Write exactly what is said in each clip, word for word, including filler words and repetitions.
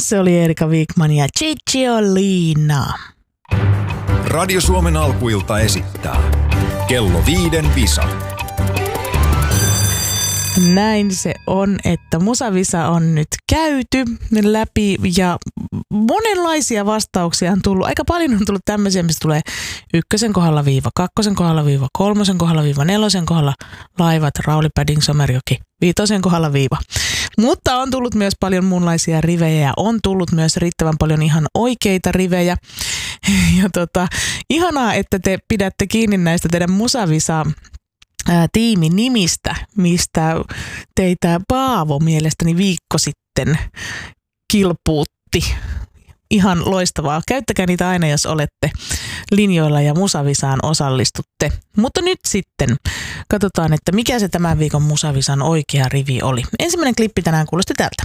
Se oli Erika Wigman ja Cicciolina. Radio Suomen alkuilta esittää Kello viiden Visa. Näin se on, että Musavisa on nyt käyty läpi ja monenlaisia vastauksia on tullut. Aika paljon on tullut tämmöisiä, mistä tulee ykkösen kohdalla viiva, kakkosen kohdalla viiva, kolmosen kohdalla viiva, nelosen kohdalla laivat, Rauli Padding, Somerjoki, viitosen kohdalla viiva. Mutta on tullut myös paljon muunlaisia rivejä ja on tullut myös riittävän paljon ihan oikeita rivejä. Ja tota, ihanaa, että te pidätte kiinni näistä teidän Musavisa tiimin nimistä, mistä teitä Paavo mielestäni viikko sitten kilpuutti. Ihan loistavaa. Käyttäkää niitä aina, jos olette linjoilla ja Musavisaan osallistutte. Mutta nyt sitten katsotaan, että mikä se tämän viikon Musavisan oikea rivi oli. Ensimmäinen klippi tänään kuulosti tältä.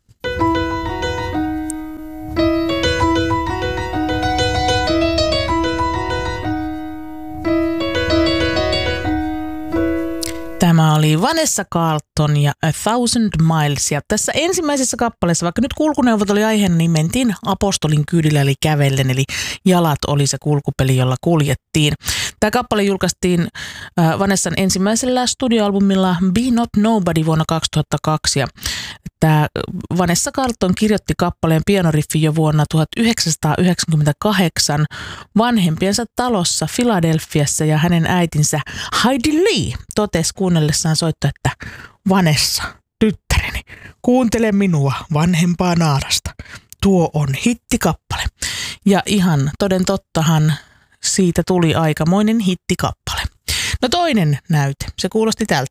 Tämä oli Vanessa Carlton ja A Thousand Miles. Ja tässä ensimmäisessä kappaleessa, vaikka nyt kulkuneuvot oli aiheena, niin mentiin apostolin kyydillä eli kävellen, eli jalat oli se kulkupeli, jolla kuljettiin. Tämä kappale julkaistiin äh, Vanessan ensimmäisellä studioalbumilla Be Not Nobody vuonna kaksituhattakaksi. Ja tämä Vanessa Carlton kirjoitti kappaleen pianoriffi jo vuonna tuhatyhdeksänsataayhdeksänkymmentäkahdeksan vanhempiensa talossa Filadelfiassa, ja hänen äitinsä Heidi Lee totesi kuunnellessaan soittaa, että Vanessa, tyttäreni, kuuntele minua vanhempaa naarasta. Tuo on hittikappale. Ja ihan toden tottahan siitä tuli aikamoinen hittikappale. No toinen näyte, se kuulosti tältä.